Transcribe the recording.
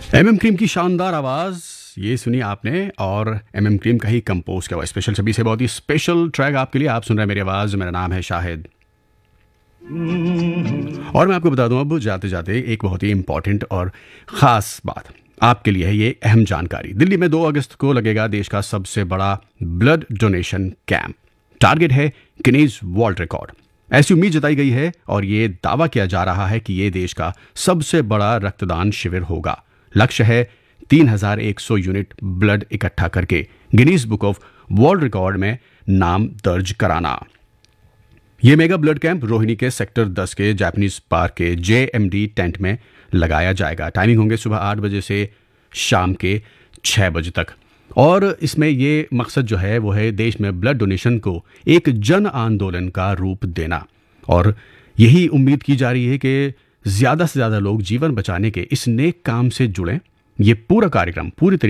MM cream की शानदार आवाज ये सुनी आपने, और एमएम क्रीम का ही कंपोज किया हुआ स्पेशल छवि से बहुत ही स्पेशल ट्रैक आपके लिए। आप सुन रहे हैं मेरी आवाज, मेरा नाम है शाहिद। और मैं आपको बता दूं अब जाते जाते एक बहुत ही इंपॉर्टेंट और ख़ास बात आपके लिए है। ये अहम जानकारी, दिल्ली में 2 अगस्त को लगेगा देश का सबसे बड़ा ब्लड डोनेशन कैंप। टारगेट है गिनीज वर्ल्ड रिकॉर्ड। ऐसी उम्मीद जताई गई है और ये दावा किया जा रहा है कि ये देश का सबसे बड़ा रक्तदान शिविर होगा। लक्ष्य है 3100 यूनिट ब्लड इकट्ठा करके Guinness book of world record में नाम दर्ज कराना। ये मेगा ब्लड कैंप रोहिणी के सेक्टर 10 के जापानीज पार्क के JMD टेंट में लगाया जाएगा। टाइमिंग होंगे सुबह 8 बजे से शाम के 6 बजे तक। और इसमें ये मकसद जो है वो है देश में ब्लड डोनेशन को एक जन आंदोलन का रूप देना। और यही उम्मीद की जा रही है कि ज़्यादा से ज़्यादा लोग जीवन बचाने के इस नेक काम से जुड़ें। ये पूरा कार्यक्रम पूरी